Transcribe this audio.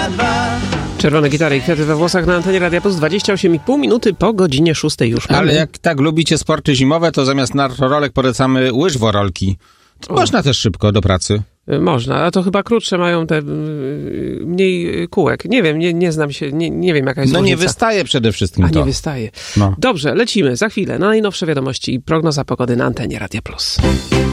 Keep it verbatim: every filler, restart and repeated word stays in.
dwa. Czerwone gitary i kwiaty we włosach na antenie Radia Plus. dwadzieścia osiem i pół minuty po godzinie szóstej już mamy. Ale jak tak lubicie sporty zimowe, to zamiast nartorolek polecamy łyżworolki. Można też szybko do pracy. Można, a to chyba krótsze mają te y, mniej kółek. Nie wiem, nie, nie znam się, nie, nie wiem jaka jest No różnica. nie wystaje przede wszystkim A to. nie wystaje. No. Dobrze, lecimy za chwilę na najnowsze wiadomości i prognoza pogody na antenie Radia Plus.